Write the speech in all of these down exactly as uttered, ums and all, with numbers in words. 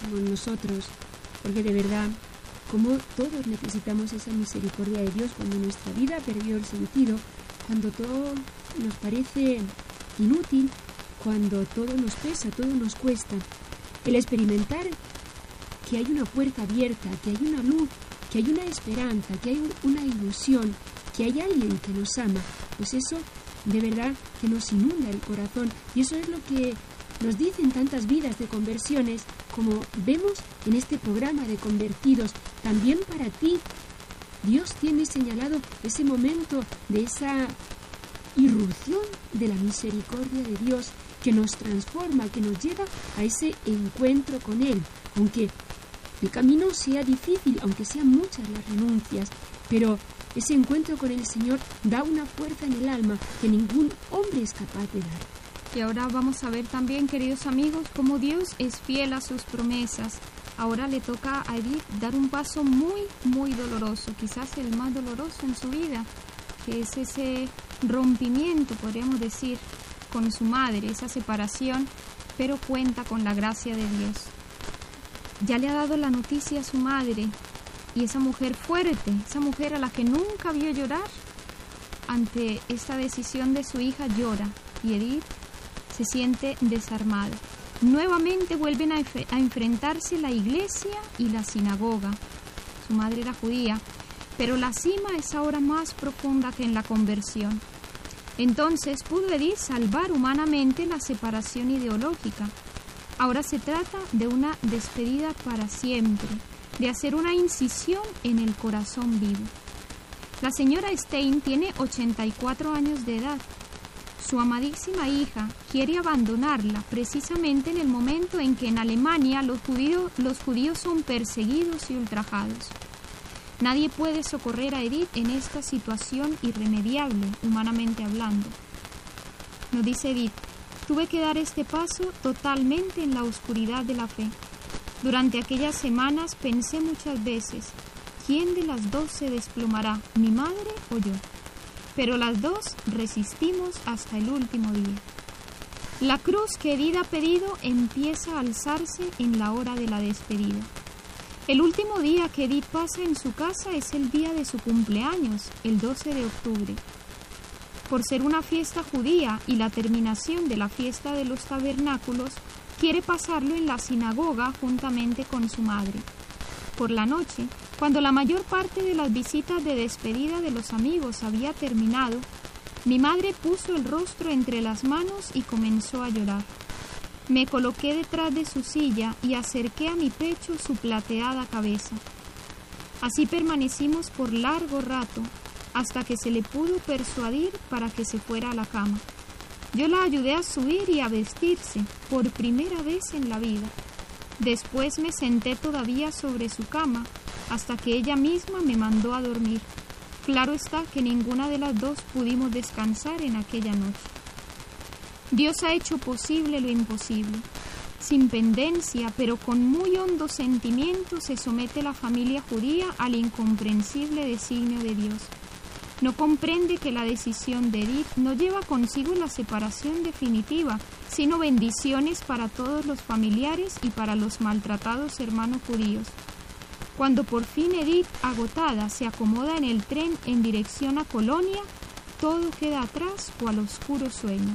somos nosotros, porque de verdad, como todos necesitamos esa misericordia de Dios cuando nuestra vida perdió el sentido, cuando todo nos parece inútil, cuando todo nos pesa, todo nos cuesta. El experimentar que hay una puerta abierta, que hay una luz, que hay una esperanza, que hay una ilusión, que hay alguien que nos ama, pues eso de verdad que nos inunda el corazón. Y eso es lo que nos dicen tantas vidas de conversiones, como vemos en este programa de Convertidos. También para ti, Dios tiene señalado ese momento de esa irrupción de la misericordia de Dios que nos transforma, que nos lleva a ese encuentro con Él. Aunque el camino sea difícil, aunque sean muchas las renuncias, pero ese encuentro con el Señor da una fuerza en el alma que ningún hombre es capaz de dar. Y ahora vamos a ver también, queridos amigos, cómo Dios es fiel a sus promesas. Ahora le toca a Edith dar un paso muy, muy doloroso, quizás el más doloroso en su vida, que es ese rompimiento, podríamos decir, con su madre, esa separación, pero cuenta con la gracia de Dios. Ya le ha dado la noticia a su madre, y esa mujer fuerte, esa mujer a la que nunca vio llorar, ante esta decisión de su hija llora, y Edith se siente desarmada. Nuevamente vuelven a, enf- a enfrentarse la iglesia y la sinagoga. Su madre era judía, pero la cima es ahora más profunda que en la conversión. Entonces pudo Edith salvar humanamente la separación ideológica. Ahora se trata de una despedida para siempre, de hacer una incisión en el corazón vivo. La señora Stein tiene ochenta y cuatro años de edad. Su amadísima hija quiere abandonarla precisamente en el momento en que en Alemania los judíos, los judíos son perseguidos y ultrajados. Nadie puede socorrer a Edith en esta situación irremediable, humanamente hablando. Nos dice Edith: tuve que dar este paso totalmente en la oscuridad de la fe. Durante aquellas semanas pensé muchas veces, ¿quién de las dos se desplomará, mi madre o yo? Pero las dos resistimos hasta el último día. La cruz que Edith ha pedido empieza a alzarse en la hora de la despedida. El último día que Edith pasa en su casa es el día de su cumpleaños, el doce de octubre. Por ser una fiesta judía y la terminación de la fiesta de los tabernáculos, quiere pasarlo en la sinagoga juntamente con su madre. Por la noche, cuando la mayor parte de las visitas de despedida de los amigos había terminado, mi madre puso el rostro entre las manos y comenzó a llorar. Me coloqué detrás de su silla y acerqué a mi pecho su plateada cabeza. Así permanecimos por largo rato, hasta que se le pudo persuadir para que se fuera a la cama. Yo la ayudé a subir y a vestirse, por primera vez en la vida. Después me senté todavía sobre su cama, hasta que ella misma me mandó a dormir. Claro está que ninguna de las dos pudimos descansar en aquella noche. Dios ha hecho posible lo imposible. Sin pendencia, pero con muy hondo sentimiento, se somete la familia judía al incomprensible designio de Dios. No comprende que la decisión de Edith no lleva consigo la separación definitiva, sino bendiciones para todos los familiares y para los maltratados hermanos judíos. Cuando por fin Edith, agotada, se acomoda en el tren en dirección a Colonia, todo queda atrás cual oscuro sueño.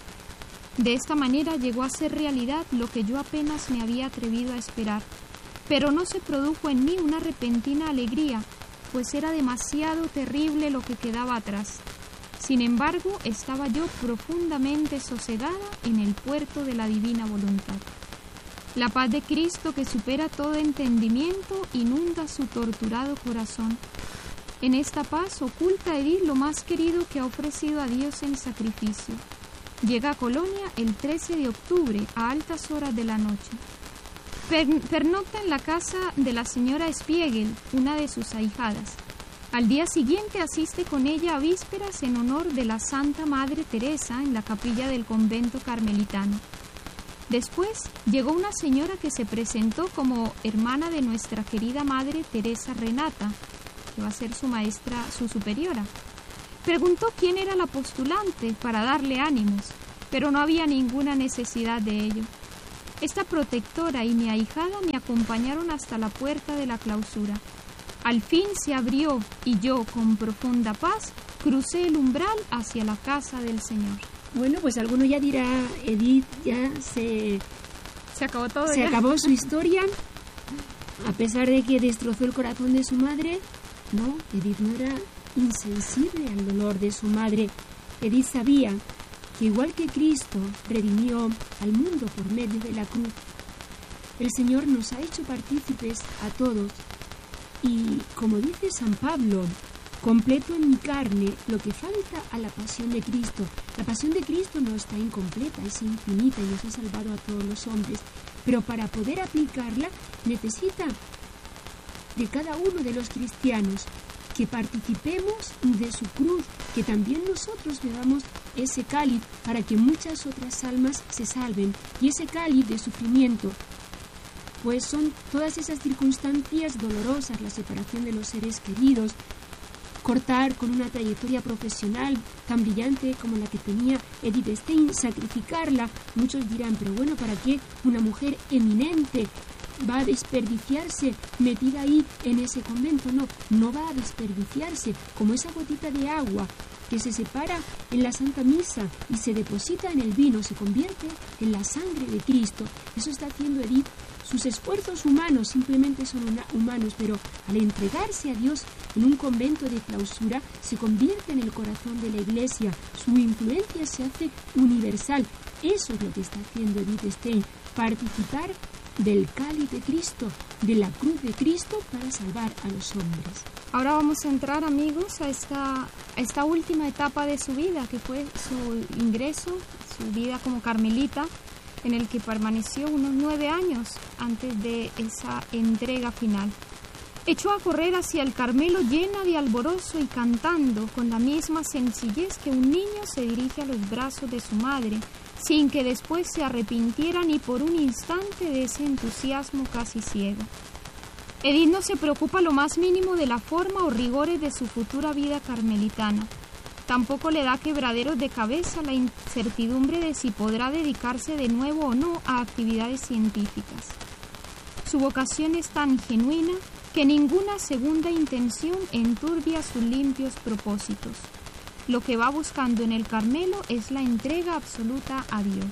De esta manera llegó a ser realidad lo que yo apenas me había atrevido a esperar, pero no se produjo en mí una repentina alegría, pues era demasiado terrible lo que quedaba atrás. Sin embargo, estaba yo profundamente sosegada en el puerto de la divina voluntad. La paz de Cristo, que supera todo entendimiento, inunda su torturado corazón. En esta paz oculta Edith lo más querido que ha ofrecido a Dios en sacrificio. Llega a Colonia el trece de octubre, a altas horas de la noche. Per- pernocta en la casa de la señora Spiegel, una de sus ahijadas. Al día siguiente asiste con ella a vísperas en honor de la Santa Madre Teresa en la capilla del convento carmelitano. Después llegó una señora que se presentó como hermana de nuestra querida Madre Teresa Renata, que va a ser su maestra, su superiora. Preguntó quién era la postulante para darle ánimos, pero no había ninguna necesidad de ello. Esta protectora y mi ahijada me acompañaron hasta la puerta de la clausura. Al fin se abrió y yo, con profunda paz, crucé el umbral hacia la casa del Señor. Bueno, pues alguno ya dirá, Edith ya se... Se acabó todo. Se ya. acabó su historia, a pesar de que destrozó el corazón de su madre. No, Edith no era insensible al dolor de su madre. Edith sabía que igual que Cristo redimió al mundo por medio de la cruz, el Señor nos ha hecho partícipes a todos. Y como dice San Pablo, completo en mi carne lo que falta a la pasión de Cristo. La pasión de Cristo no está incompleta, es infinita y nos ha salvado a todos los hombres. Pero para poder aplicarla necesita de cada uno de los cristianos que participemos de su cruz, que también nosotros bebamos ese cáliz para que muchas otras almas se salven. Y ese cáliz de sufrimiento, pues son todas esas circunstancias dolorosas, la separación de los seres queridos, cortar con una trayectoria profesional tan brillante como la que tenía Edith Stein, sacrificarla. Muchos dirán, pero bueno, ¿para qué una mujer eminente va a desperdiciarse metida ahí en ese convento? No, no va a desperdiciarse, como esa gotita de agua que se separa en la Santa Misa y se deposita en el vino, se convierte en la sangre de Cristo. Eso está haciendo Edith. Sus esfuerzos humanos simplemente son una, humanos, pero al entregarse a Dios en un convento de clausura, se convierte en el corazón de la Iglesia. Su influencia se hace universal. Eso es lo que está haciendo Edith Stein, participar del cáliz de Cristo, de la cruz de Cristo, para salvar a los hombres. Ahora vamos a entrar, amigos, a esta, a esta última etapa de su vida, que fue su ingreso, su vida como carmelita, en el que permaneció unos nueve años antes de esa entrega final. Echó a correr hacia el Carmelo llena de alborozo y cantando con la misma sencillez que un niño se dirige a los brazos de su madre, sin que después se arrepintiera ni por un instante de ese entusiasmo casi ciego. Edith no se preocupa lo más mínimo de la forma o rigores de su futura vida carmelitana. Tampoco le da quebraderos de cabeza la incertidumbre de si podrá dedicarse de nuevo o no a actividades científicas. Su vocación es tan genuina que ninguna segunda intención enturbia sus limpios propósitos. Lo que va buscando en el Carmelo es la entrega absoluta a Dios.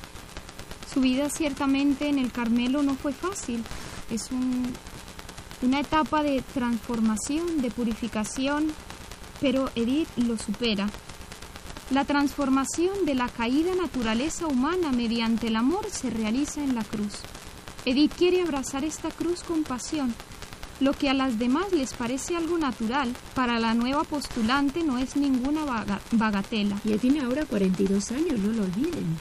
Su vida ciertamente en el Carmelo no fue fácil. Es un, una etapa de transformación, de purificación, pero Edith lo supera. La transformación de la caída naturaleza humana mediante el amor se realiza en la cruz. Edith quiere abrazar esta cruz con pasión. Lo que a las demás les parece algo natural, para la nueva postulante no es ninguna baga- bagatela. Ya tiene ahora cuarenta y dos años, no lo olviden.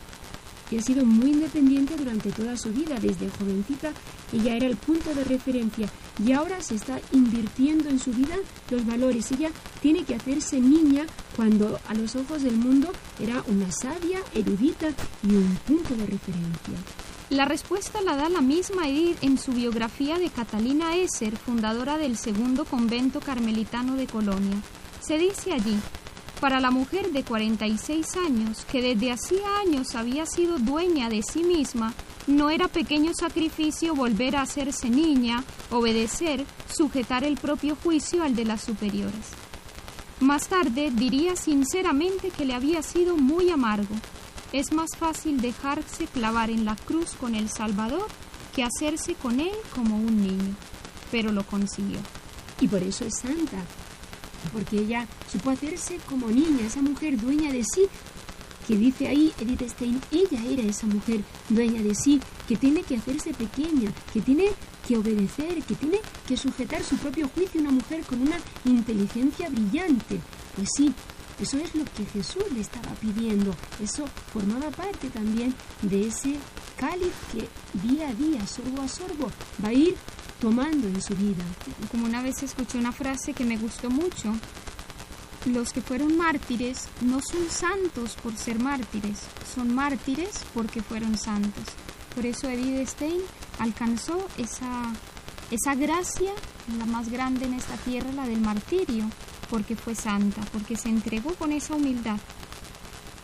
Y ha sido muy independiente durante toda su vida. Desde jovencita ella era el punto de referencia y ahora se está invirtiendo en su vida los valores. Ella tiene que hacerse niña cuando a los ojos del mundo era una sabia, erudita y un punto de referencia. La respuesta la da la misma Edith en su biografía de Catalina Esser, fundadora del segundo convento carmelitano de Colonia. Se dice allí: para la mujer de cuarenta y seis años, que desde hacía años había sido dueña de sí misma, no era pequeño sacrificio volver a hacerse niña, obedecer, sujetar el propio juicio al de las superiores. Más tarde diría sinceramente que le había sido muy amargo. Es más fácil dejarse clavar en la cruz con el Salvador que hacerse con él como un niño. Pero lo consiguió. Y por eso es santa, porque ella supo hacerse como niña, esa mujer dueña de sí, que dice ahí Edith Stein, ella era esa mujer dueña de sí, que tiene que hacerse pequeña, que tiene que obedecer, que tiene que sujetar su propio juicio, una mujer con una inteligencia brillante. Pues sí, eso es lo que Jesús le estaba pidiendo, eso formaba parte también de ese cáliz que día a día, sorbo a sorbo, va a ir tomando en su vida. Como una vez escuché una frase que me gustó mucho: los que fueron mártires no son santos por ser mártires, son mártires porque fueron santos. Por eso Edith Stein alcanzó esa, esa gracia, la más grande en esta tierra, la del martirio, porque fue santa, porque se entregó con esa humildad.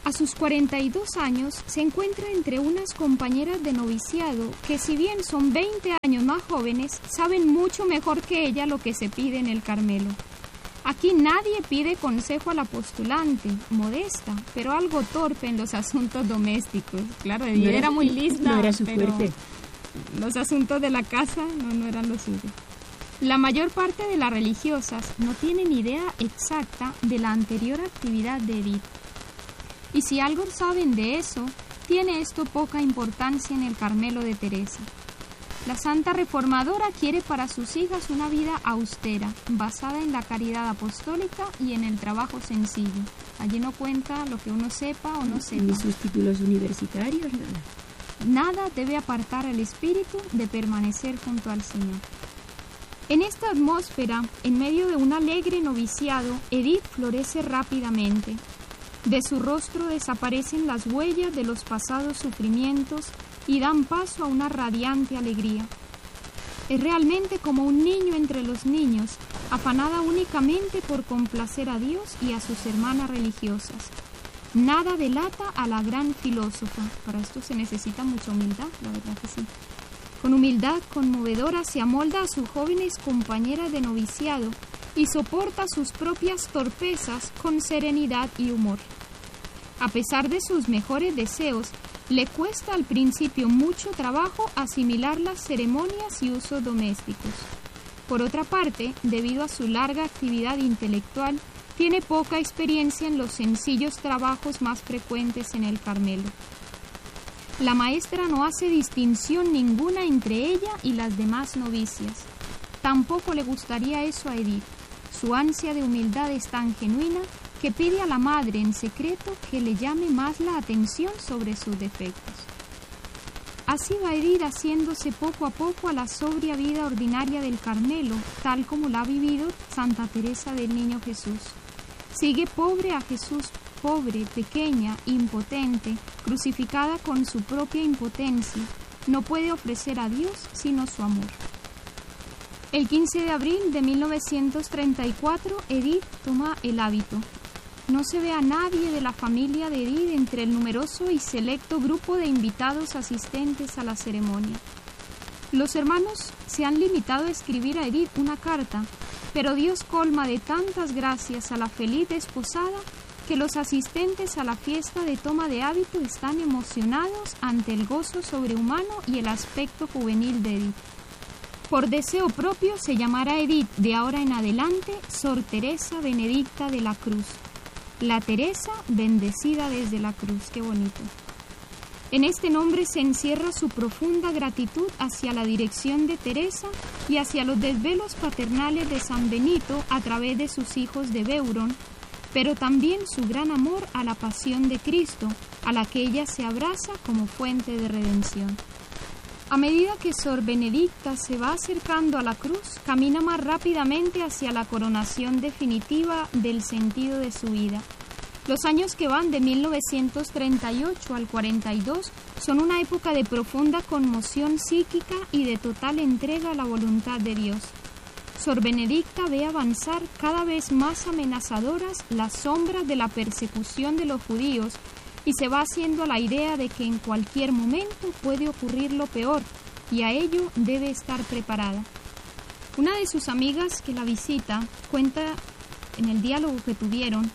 A sus cuarenta y dos años se encuentra entre unas compañeras de noviciado que, si bien son veinte años más jóvenes, saben mucho mejor que ella lo que se pide en el Carmelo. Aquí nadie pide consejo a la postulante, modesta, pero algo torpe en los asuntos domésticos. Claro, ella no era, era muy lista, no era su pero fuerte. Los asuntos de la casa no, no eran los suyos. La mayor parte de las religiosas no tienen idea exacta de la anterior actividad de Edith. Y si algo saben de eso, tiene esto poca importancia en el Carmelo de Teresa. La santa reformadora quiere para sus hijas una vida austera, basada en la caridad apostólica y en el trabajo sencillo. Allí no cuenta lo que uno sepa o no sepa. Ni sus títulos universitarios, nada. Nada debe apartar al espíritu de permanecer junto al Señor. En esta atmósfera, en medio de un alegre noviciado, Edith florece rápidamente. De su rostro desaparecen las huellas de los pasados sufrimientos y dan paso a una radiante alegría. Es realmente como un niño entre los niños, afanada únicamente por complacer a Dios y a sus hermanas religiosas. Nada delata a la gran filósofa. Para esto se necesita mucha humildad, la verdad que sí. Con humildad conmovedora se amolda a sus jóvenes compañeras de noviciado y soporta sus propias torpezas con serenidad y humor. A pesar de sus mejores deseos, le cuesta al principio mucho trabajo asimilar las ceremonias y usos domésticos. Por otra parte, debido a su larga actividad intelectual, tiene poca experiencia en los sencillos trabajos más frecuentes en el Carmelo. La maestra no hace distinción ninguna entre ella y las demás novicias. Tampoco le gustaría eso a Edith. Su ansia de humildad es tan genuina que pide a la madre en secreto que le llame más la atención sobre sus defectos. Así va Edith haciéndose poco a poco a la sobria vida ordinaria del Carmelo, tal como la ha vivido Santa Teresa del Niño Jesús. Sigue pobre a Jesús, pobre, pequeña, impotente, crucificada con su propia impotencia. No puede ofrecer a Dios sino su amor. El quince de abril de mil novecientos treinta y cuatro, Edith toma el hábito. No se ve a nadie de la familia de Edith entre el numeroso y selecto grupo de invitados asistentes a la ceremonia. Los hermanos se han limitado a escribir a Edith una carta, pero Dios colma de tantas gracias a la feliz desposada que los asistentes a la fiesta de toma de hábito están emocionados ante el gozo sobrehumano y el aspecto juvenil de Edith. Por deseo propio se llamará Edith de ahora en adelante Sor Teresa Benedicta de la Cruz. La Teresa bendecida desde la cruz. Qué bonito. En este nombre se encierra su profunda gratitud hacia la dirección de Teresa y hacia los desvelos paternales de San Benito a través de sus hijos de Beuron, pero también su gran amor a la pasión de Cristo, a la que ella se abraza como fuente de redención. A medida que Sor Benedicta se va acercando a la cruz, camina más rápidamente hacia la coronación definitiva del sentido de su vida. Los años que van de mil novecientos treinta y ocho al cuarenta y dos son una época de profunda conmoción psíquica y de total entrega a la voluntad de Dios. Sor Benedicta ve avanzar cada vez más amenazadoras las sombras de la persecución de los judíos y se va haciendo a la idea de que en cualquier momento puede ocurrir lo peor y a ello debe estar preparada. Una de sus amigas que la visita cuenta en el diálogo que tuvieron: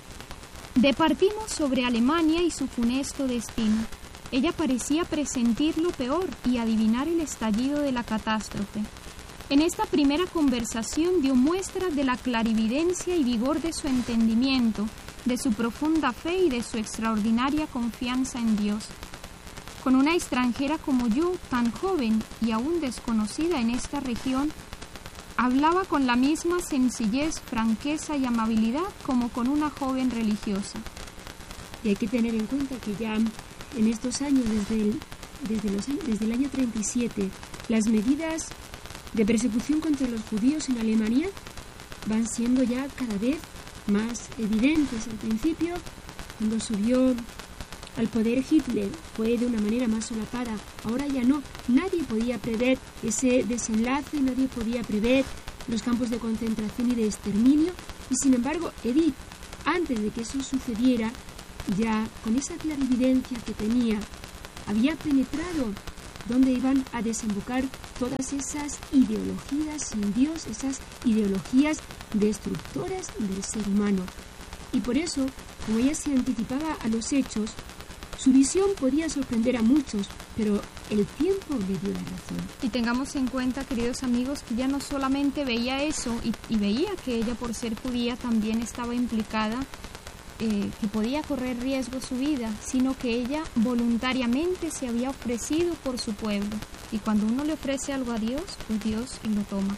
departimos sobre Alemania y su funesto destino. Ella parecía presentir lo peor y adivinar el estallido de la catástrofe. En esta primera conversación dio muestras de la clarividencia y vigor de su entendimiento, de su profunda fe y de su extraordinaria confianza en Dios. Con una extranjera como yo, tan joven y aún desconocida en esta región, hablaba con la misma sencillez, franqueza y amabilidad como con una joven religiosa. Y hay que tener en cuenta que ya en estos años, desde el, desde los años, desde el año treinta y siete, las medidas de persecución contra los judíos en Alemania van siendo ya cada vez más evidentes. Al principio, cuando subió al poder Hitler, fue de una manera más solapada. Ahora ya no. Nadie podía prever ese desenlace, nadie podía prever los campos de concentración y de exterminio. Y sin embargo, Edith, antes de que eso sucediera, ya con esa clarividencia que tenía, había penetrado donde iban a desembocar todas esas ideologías sin Dios, esas ideologías destructoras del ser humano. Y por eso, como ella se anticipaba a los hechos, su visión podía sorprender a muchos, pero el tiempo le dio la razón. Y tengamos en cuenta, queridos amigos, que ella no solamente veía eso y, y veía que ella, por ser judía, también estaba implicada, eh, que podía correr riesgo su vida, sino que ella voluntariamente se había ofrecido por su pueblo. Y cuando uno le ofrece algo a Dios, pues Dios lo toma.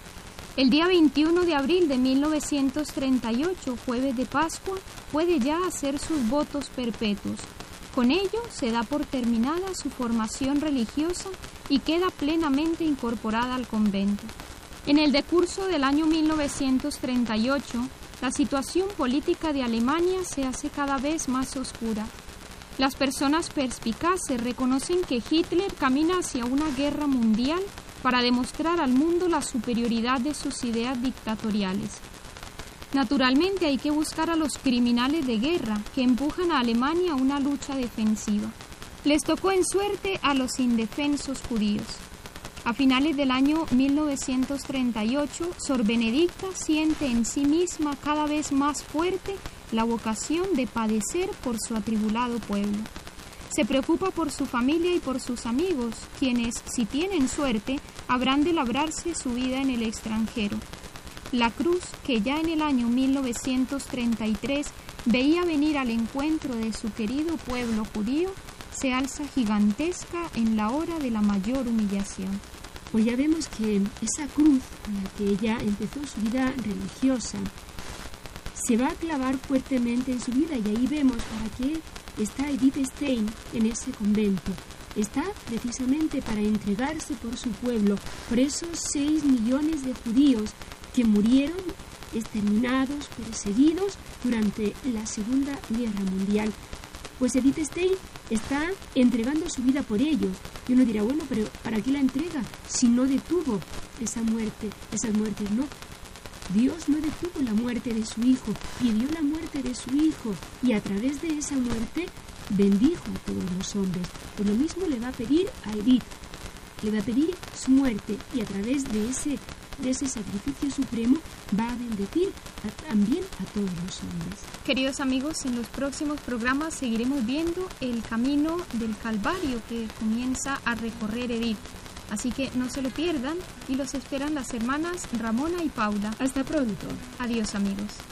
El día veintiuno de abril de mil novecientos treinta y ocho, jueves de Pascua, puede ya hacer sus votos perpetuos. Con ello se da por terminada su formación religiosa y queda plenamente incorporada al convento. En el decurso del año mil novecientos treinta y ocho, la situación política de Alemania se hace cada vez más oscura. Las personas perspicaces reconocen que Hitler camina hacia una guerra mundial para demostrar al mundo la superioridad de sus ideas dictatoriales. Naturalmente hay que buscar a los criminales de guerra que empujan a Alemania a una lucha defensiva. Les tocó en suerte a los indefensos judíos. A finales del año mil novecientos treinta y ocho, Sor Benedicta siente en sí misma cada vez más fuerte la vocación de padecer por su atribulado pueblo. Se preocupa por su familia y por sus amigos, quienes, si tienen suerte, habrán de labrarse su vida en el extranjero. La cruz, que ya en el año mil novecientos treinta y tres veía venir al encuentro de su querido pueblo judío, se alza gigantesca en la hora de la mayor humillación. Pues ya vemos que esa cruz con la que ella empezó su vida religiosa se va a clavar fuertemente en su vida, y ahí vemos para qué está Edith Stein en ese convento. Está precisamente para entregarse por su pueblo, por esos seis millones de judíos que murieron exterminados, perseguidos durante la Segunda Guerra Mundial. Pues Edith Stein está entregando su vida por ellos. Y uno dirá, bueno, pero ¿para qué la entrega si no detuvo esa muerte, esas muertes? No, Dios no detuvo la muerte de su hijo, pidió la muerte de su hijo, y a través de esa muerte bendijo a todos los hombres. Pues lo mismo le va a pedir a Edith, le va a pedir su muerte, y a través de ese de ese sacrificio supremo va a bendecir a, también a todos los hombres. Queridos amigos, en los próximos programas seguiremos viendo el camino del Calvario que comienza a recorrer Edith. Así que no se lo pierdan, y los esperan las hermanas Ramona y Paula. Hasta pronto. Adiós, amigos.